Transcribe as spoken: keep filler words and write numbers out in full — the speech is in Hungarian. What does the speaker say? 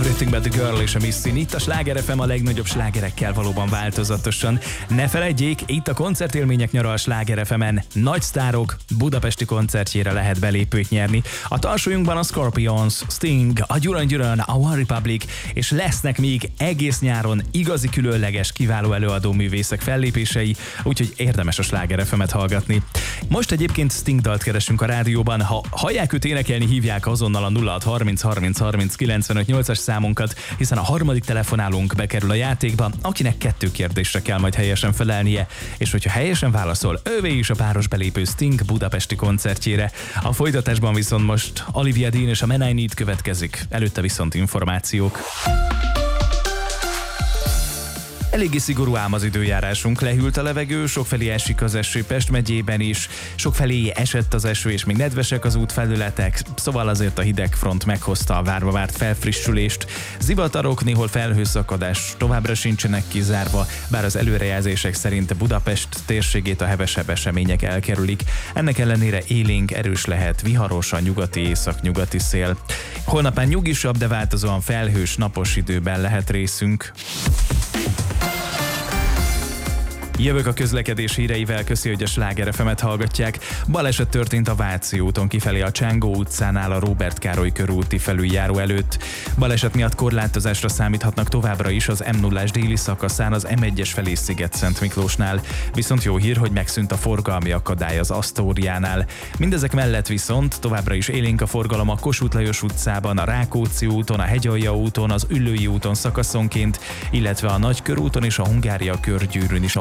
Everything But The Girl és a Missy. Itt a Sláger ef em a legnagyobb slágerekkel valóban változatosan. Ne feledjék, itt a koncertélmények nyara a Sláger ef emen. Nagy sztárok budapesti koncertjére lehet belépőt nyerni. A tarsójunkban a Scorpions, Sting, a Duran Duran, a One Republic, és lesznek még egész nyáron igazi különleges, kiváló előadó művészek fellépései, úgyhogy érdemes a Sláger ef emet hallgatni. Most egyébként Sting dalt keresünk a rádióban. Ha hallják őt énekelni, hívják azonnal a nulla hat harminc harminc harminc kilencvenöt nyolcas számunkat, hiszen a harmadik telefonálónk bekerül a játékba, akinek kettő kérdésre kell majd helyesen felelnie, és hogyha helyesen válaszol, ővé is a páros belépő Sting budapesti koncertjére. A folytatásban viszont most Olivia Dean és a Man I Need következik, előtte viszont információk. Eléggé szigorú ám az időjárásunk, lehűlt a levegő, sokfelé esik az eső Pest megyében is, sokfelé esett az eső, és még nedvesek az útfelületek, szóval azért a hideg front meghozta a várva várt felfrissülést. Zivatarok, néhol felhőszakadás továbbra sincsenek kizárva, bár az előrejelzések szerint Budapest térségét a hevesebb események elkerülik. Ennek ellenére élénk, erős lehet, viharos a nyugati észak-nyugati szél. Holnapán nyugisabb, de változóan felhős, napos időben lehet részünk. Jövök a közlekedés híreivel, köszi, hogy a Sláger ef emet hallgatják. Baleset történt a Váci úton kifelé a Csángó utcánál a Róbert Károly körúti felüljáró előtt. Baleset miatt korlátozásra számíthatnak továbbra is az em nullás déli szakaszán az em egyes felé Sziget-Szent Miklósnál. Viszont jó hír, hogy megszűnt a forgalmi akadály az Asztóriánál. Mindezek mellett viszont továbbra is élénk a forgalom a Kossuth Lajos utcában, a Rákóczi úton, a Hegyalja úton, az Üllői úton szakaszonként, illetve a Nagykörúton és a Hungária körgyűrűn is a